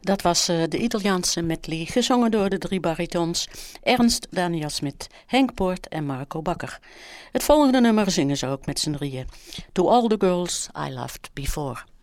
Dat was de Italiaanse medley, gezongen door de 3 baritons Ernst Daniel Smit, Henk Poort en Marco Bakker. Het volgende nummer zingen ze ook met z'n drieën. To All the Girls I Loved Before.